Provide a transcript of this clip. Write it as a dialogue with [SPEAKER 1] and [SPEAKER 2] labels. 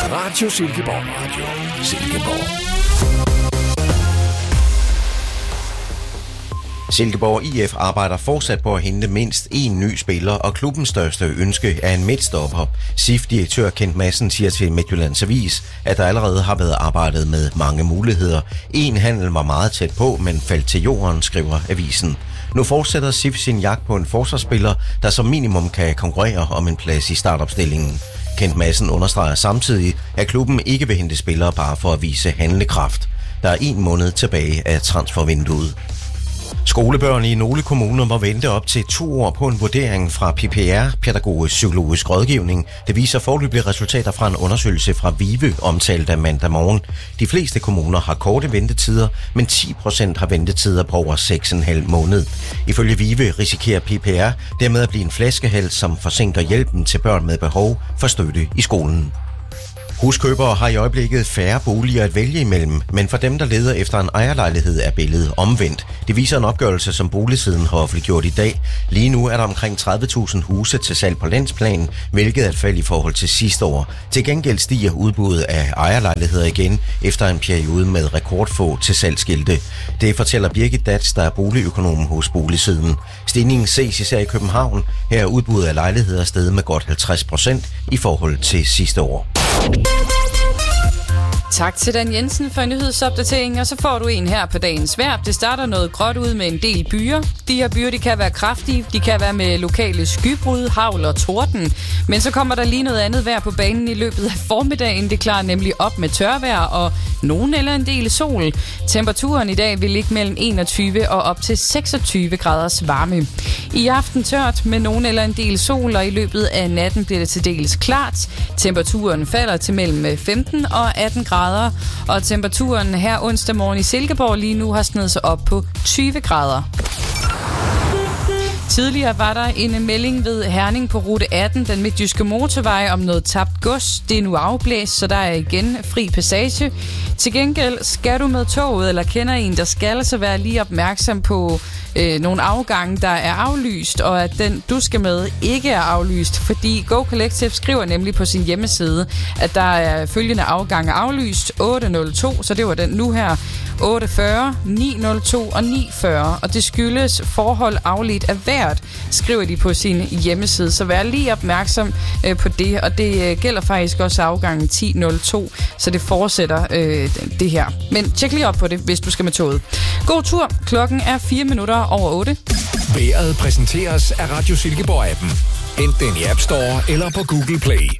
[SPEAKER 1] Radio Silkeborg. Radio Silkeborg.
[SPEAKER 2] Silkeborg IF arbejder fortsat på at hente mindst én ny spiller, og klubbens største ønske er en midtstopper. SIF-direktør Kent Madsen siger til Midtjyllands Avis, at der allerede har været arbejdet med mange muligheder. En handel var meget tæt på, men faldt til jorden, skriver avisen. Nu fortsætter SIF sin jagt på en forsvarsspiller, der som minimum kan konkurrere om en plads i startopstillingen. Kent Madsen understreger samtidig, at klubben ikke vil hente spillere bare for at vise handlekraft. Der er 1 måned tilbage af transfervinduet. Skolebørn i nogle kommuner må vente op til 2 år på en vurdering fra PPR, Pædagogisk Psykologisk Rådgivning. Det viser foreløbige resultater fra en undersøgelse fra VIVE, omtalt af mandag morgen. De fleste kommuner har korte ventetider, men 10% har ventetider på over 6,5 måned. Ifølge VIVE risikerer PPR dermed at blive en flaskehals, som forsinker hjælpen til børn med behov for støtte i skolen. Huskøbere har i øjeblikket færre boliger at vælge imellem, men for dem, der leder efter en ejerlejlighed, er billedet omvendt. Det viser en opgørelse, som Boligsiden har offentliggjort i dag. Lige nu er der omkring 30.000 huse til salg på landsplan, hvilket er et fald i forhold til sidste år. Til gengæld stiger udbuddet af ejerlejligheder igen efter en periode med rekordfå til salgsskilte. Det fortæller Birgit Dats, der er boligøkonom hos Boligsiden. Stigningen ses især i København. Her er udbuddet af lejligheder steget med godt 50% i forhold til sidste år.
[SPEAKER 3] Tak til Dan Jensen for nyhedsopdatering, og så får du en her på dagens vejr. Det starter noget gråt ud med en del byer. De her byer, de kan være kraftige, de kan være med lokale skybrud, hagl og torden. Men så kommer der lige noget andet vejr på banen i løbet af formiddagen. Det klarer nemlig op med tørvejr og nogen eller en del sol. Temperaturen i dag vil ligge mellem 21 og op til 26 graders varme. I aften tørt med nogen eller en del sol, og i løbet af natten bliver det til dels klart. Temperaturen falder til mellem 15 og 18 grader. Og temperaturen her onsdag morgen i Silkeborg lige nu har snedet sig op på 20 grader. Tidligere var der en melding ved Herning på rute 18, den midtjyske motorvej, om noget tabt gods. Det er nu afblæst, så der er igen fri passage. Til gengæld skal du med toget, eller kender en, der skal, så være lige opmærksom på nogle afgange, der er aflyst, og at den, du skal med, ikke er aflyst, fordi Go Collective skriver nemlig på sin hjemmeside, at der er følgende afgange aflyst: 8.02, så det var den nu her, 8.40, 9.02 og 9.40, og det skyldes forhold afledt af vejret, skriver de på sin hjemmeside, så vær lige opmærksom på det, og det gælder faktisk også afgangen 10.02, så det fortsætter det her. Men tjek lige op på det, hvis du skal med toget. God tur, klokken er 4 minutter over 8.
[SPEAKER 1] Vejret præsenteres af Radio Silkeborg-appen. Hent den i App Store eller på Google Play.